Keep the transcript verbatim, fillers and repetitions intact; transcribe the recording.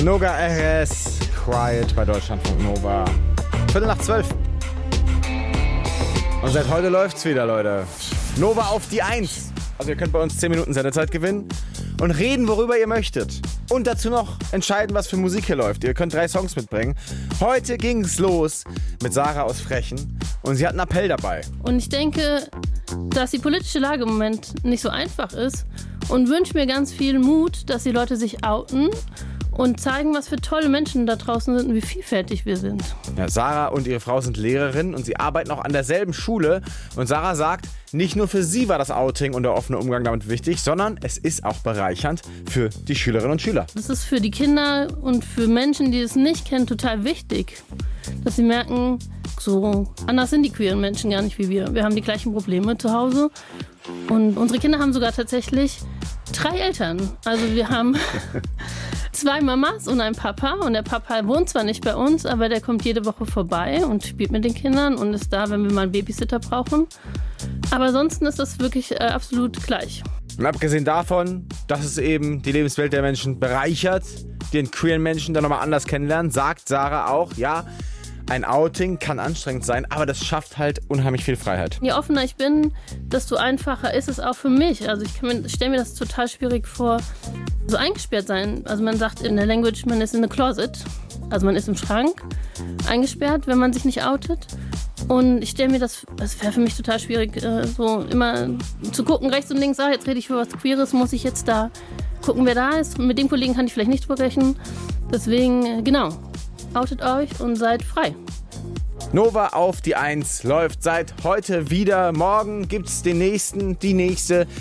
Noga R S, Quiet bei Deutschlandfunk Nova. Viertel nach zwölf. Und seit heute läuft's wieder, Leute. Nova auf die Eins. Also ihr könnt bei uns zehn Minuten Sendezeit gewinnen und reden, worüber ihr möchtet. Und dazu noch entscheiden, was für Musik hier läuft. Ihr könnt drei Songs mitbringen. Heute ging's los mit Sarah aus Frechen und sie hat einen Appell dabei. Und ich denke, dass die politische Lage im Moment nicht so einfach ist und wünsche mir ganz viel Mut, dass die Leute sich outen und zeigen, was für tolle Menschen da draußen sind und wie vielfältig wir sind. Ja, Sarah und ihre Frau sind Lehrerinnen und sie arbeiten auch an derselben Schule. Und Sarah sagt, nicht nur für sie war das Outing und der offene Umgang damit wichtig, sondern es ist auch bereichernd für die Schülerinnen und Schüler. Das ist für die Kinder und für Menschen, die es nicht kennen, total wichtig, dass sie merken, so anders sind die queeren Menschen gar nicht wie wir. Wir haben die gleichen Probleme zu Hause und unsere Kinder haben sogar tatsächlich drei Eltern. Also wir haben zwei Mamas und ein Papa und der Papa wohnt zwar nicht bei uns, aber der kommt jede Woche vorbei und spielt mit den Kindern und ist da, wenn wir mal einen Babysitter brauchen. Aber ansonsten ist das wirklich äh, absolut gleich. Und abgesehen davon, dass es eben die Lebenswelt der Menschen bereichert, den queeren Menschen dann nochmal anders kennenlernen, sagt Sarah auch, ja, ein Outing kann anstrengend sein, aber das schafft halt unheimlich viel Freiheit. Je offener ich bin, desto einfacher ist es auch für mich. Also ich stelle mir das total schwierig vor, so eingesperrt sein. Also man sagt in der Language, man ist in the closet. Also man ist im Schrank eingesperrt, wenn man sich nicht outet. Und ich stelle mir das, das wäre für mich total schwierig, so immer zu gucken, rechts und links, ah, jetzt rede ich für was Queeres, muss ich jetzt da gucken, wer da ist. Mit dem Kollegen kann ich vielleicht nicht sprechen. Deswegen, genau, outet euch und seid frei. Nova auf die Eins läuft seit heute wieder. Morgen gibt's den nächsten, die nächste.